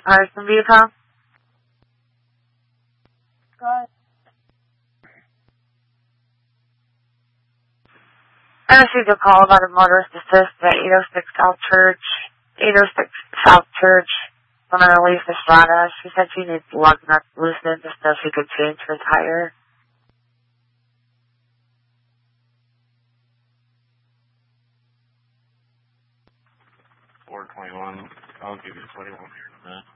Carson vehicle? Good. I received a call about a motorist assist at 806 South Church, 806 South Church, from Annalise Estrada. She said she needs lug nuts loosened just so she could change her tire. 421. I'll give you 21 here in a minute.